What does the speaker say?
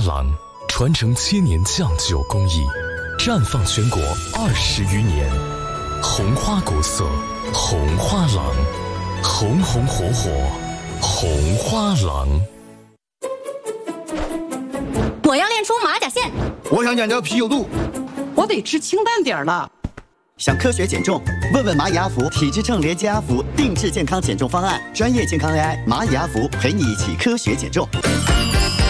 廊，传承千年酱酒工艺，绽放全国20余年。红花国色，红花廊，红红火火，红花廊。 我要练出马甲线， 我想减掉啤酒肚， 我得吃清淡点了。 想科学减重？问问蚂蚁阿福体脂秤连接阿福定制健康减重方案，专业健康 AI 蚂蚁阿福陪你一起科学减重。